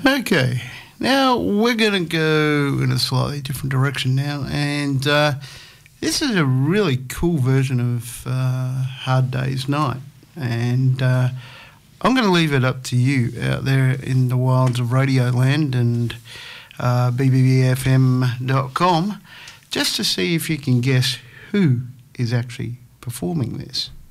Okay, now we're going to go in a slightly different direction now, and this is a really cool version of Hard Day's Night, and I'm going to leave it up to you out there in the wilds of Radioland and bbbfm.com just to see if you can guess who is actually performing this.